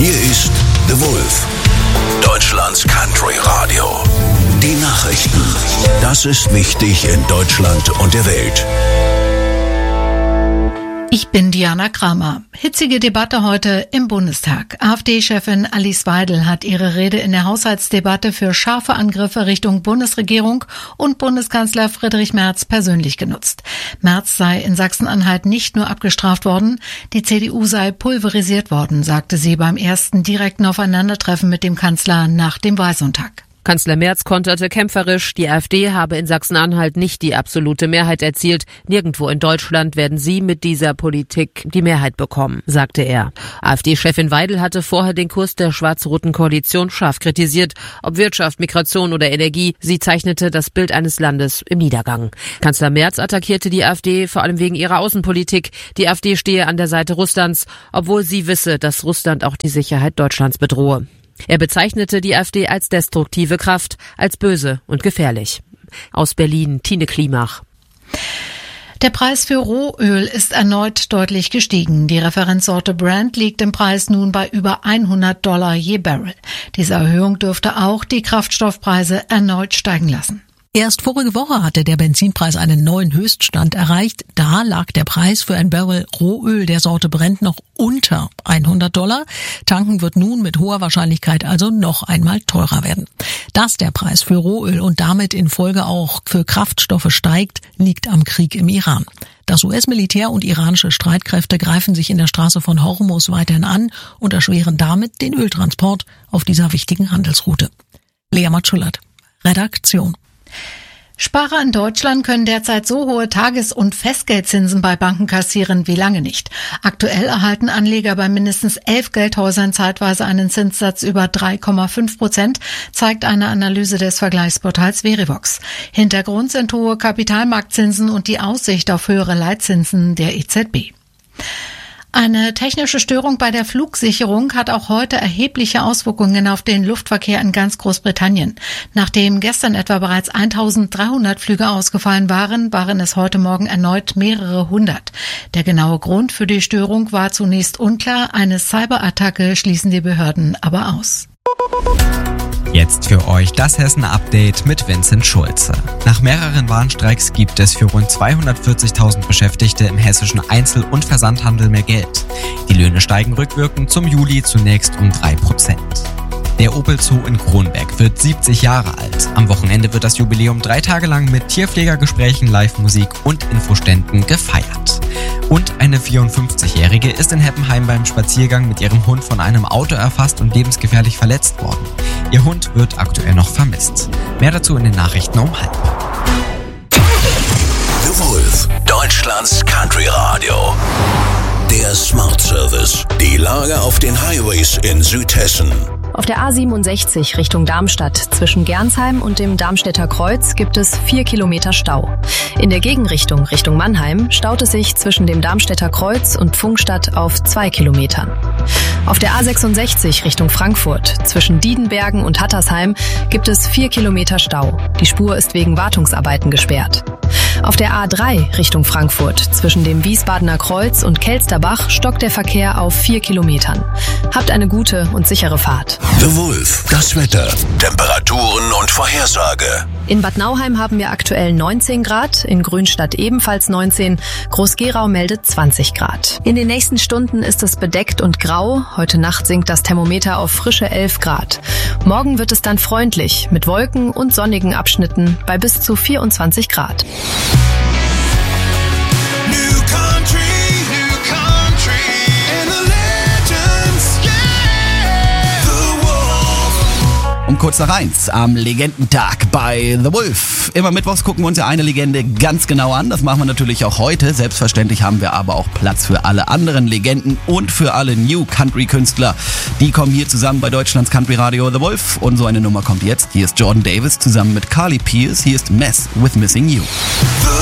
Hier ist The Wolf, Deutschlands Country Radio. Die Nachrichten. Das ist wichtig in Deutschland und der Welt. Ich bin Diana Kramer. Hitzige Debatte heute im Bundestag. AfD-Chefin Alice Weidel hat ihre Rede in der Haushaltsdebatte für scharfe Angriffe Richtung Bundesregierung und Bundeskanzler Friedrich Merz persönlich genutzt. Merz sei in Sachsen-Anhalt nicht nur abgestraft worden, die CDU sei pulverisiert worden, sagte sie beim ersten direkten Aufeinandertreffen mit dem Kanzler nach dem Wahlsonntag. Kanzler Merz konterte kämpferisch, die AfD habe in Sachsen-Anhalt nicht die absolute Mehrheit erzielt. Nirgendwo in Deutschland werden sie mit dieser Politik die Mehrheit bekommen, sagte er. AfD-Chefin Weidel hatte vorher den Kurs der schwarz-roten Koalition scharf kritisiert. Ob Wirtschaft, Migration oder Energie, sie zeichnete das Bild eines Landes im Niedergang. Kanzler Merz attackierte die AfD vor allem wegen ihrer Außenpolitik. Die AfD stehe an der Seite Russlands, obwohl sie wisse, dass Russland auch die Sicherheit Deutschlands bedrohe. Er bezeichnete die AfD als destruktive Kraft, als böse und gefährlich. Aus Berlin, Tine Klimach. Der Preis für Rohöl ist erneut deutlich gestiegen. Die Referenzsorte Brent liegt im Preis nun bei über $100 je Barrel. Diese Erhöhung dürfte auch die Kraftstoffpreise erneut steigen lassen. Erst vorige Woche hatte der Benzinpreis einen neuen Höchststand erreicht. Da lag der Preis für ein Barrel Rohöl der Sorte Brent noch unter $100. Tanken wird nun mit hoher Wahrscheinlichkeit also noch einmal teurer werden. Dass der Preis für Rohöl und damit in Folge auch für Kraftstoffe steigt, liegt am Krieg im Iran. Das US-Militär und iranische Streitkräfte greifen sich in der Straße von Hormuz weiterhin an und erschweren damit den Öltransport auf dieser wichtigen Handelsroute. Lea Matschulat, Redaktion. Sparer in Deutschland können derzeit so hohe Tages- und Festgeldzinsen bei Banken kassieren wie lange nicht. Aktuell erhalten Anleger bei mindestens 11 Geldhäusern zeitweise einen Zinssatz über 3,5%, zeigt eine Analyse des Vergleichsportals Verivox. Hintergrund sind hohe Kapitalmarktzinsen und die Aussicht auf höhere Leitzinsen der EZB. Eine technische Störung bei der Flugsicherung hat auch heute erhebliche Auswirkungen auf den Luftverkehr in ganz Großbritannien. Nachdem gestern etwa bereits 1300 Flüge ausgefallen waren, waren es heute Morgen erneut mehrere hundert. Der genaue Grund für die Störung war zunächst unklar. Eine Cyberattacke schließen die Behörden aber aus. Jetzt für euch das Hessen-Update mit Vincent Schulze. Nach mehreren Warnstreiks gibt es für rund 240.000 Beschäftigte im hessischen Einzel- und Versandhandel mehr Geld. Die Löhne steigen rückwirkend zum Juli zunächst um 3%. Der Opel Zoo in Kronberg wird 70 Jahre alt. Am Wochenende wird das Jubiläum 3 Tage lang mit Tierpflegergesprächen, Live-Musik und Infoständen gefeiert. Und eine 54-Jährige ist in Heppenheim beim Spaziergang mit ihrem Hund von einem Auto erfasst und lebensgefährlich verletzt worden. Ihr Hund wird aktuell noch vermisst. Mehr dazu in den Nachrichten um 12:30. The Wolf, Deutschlands Country Radio. Der Smart Service. Die Lage auf den Highways in Südhessen. Auf der A67 Richtung Darmstadt zwischen Gernsheim und dem Darmstädter Kreuz gibt es 4 Kilometer Stau. In der Gegenrichtung Richtung Mannheim staut es sich zwischen dem Darmstädter Kreuz und Pfungstadt auf 2 Kilometern. Auf der A66 Richtung Frankfurt zwischen Diedenbergen und Hattersheim gibt es 4 Kilometer Stau. Die Spur ist wegen Wartungsarbeiten gesperrt. Auf der A3 Richtung Frankfurt zwischen dem Wiesbadener Kreuz und Kelsterbach stockt der Verkehr auf 4 Kilometern. Habt eine gute und sichere Fahrt. The Wolf, das Wetter, Temperaturen und Vorhersage. In Bad Nauheim haben wir aktuell 19 Grad, in Grünstadt ebenfalls 19, Groß-Gerau meldet 20 Grad. In den nächsten Stunden ist es bedeckt und grau, heute Nacht sinkt das Thermometer auf frische 11 Grad. Morgen wird es dann freundlich, mit Wolken und sonnigen Abschnitten bei bis zu 24 Grad. Um kurz nach 1 am Legendentag bei The Wolf. Immer mittwochs gucken wir uns ja eine Legende ganz genau an. Das machen wir natürlich auch heute. Selbstverständlich haben wir aber auch Platz für alle anderen Legenden und für alle New Country Künstler. Die kommen hier zusammen bei Deutschlands Country Radio The Wolf. Und so eine Nummer kommt jetzt. Hier ist Jordan Davis zusammen mit Carly Pierce. Hier ist Mess with Missing You.